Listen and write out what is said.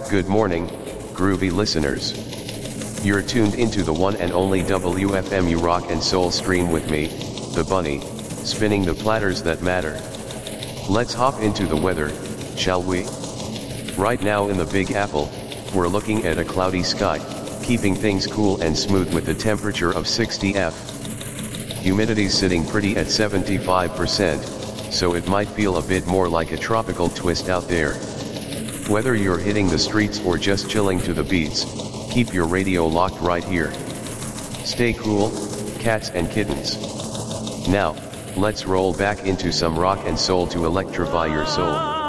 Good morning, groovy listeners. You're tuned into the one and only WFMU Rock and Soul stream with me, the Bunny, spinning the platters that matter. Let's hop into the weather, shall we? Right now in the Big Apple, we're looking at a cloudy sky, keeping things cool and smooth with a temperature of 60 F. Humidity's sitting pretty at 75%, so it might feel a bit more like a tropical twist out there. Whether you're hitting the streets or just chilling to the beats, keep your radio locked right here. Stay cool, cats and kittens. Now, let's roll back into some rock and soul to electrify your soul.